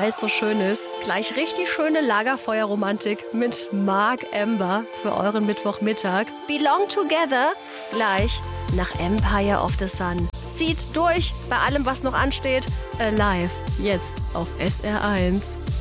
weil es so schön ist. Gleich richtig schöne Lagerfeuerromantik mit Mark Ember für euren Mittwochmittag. Belong Together gleich nach Empire of the Sun. Zieht durch bei allem, was noch ansteht. Alive, jetzt auf SR1.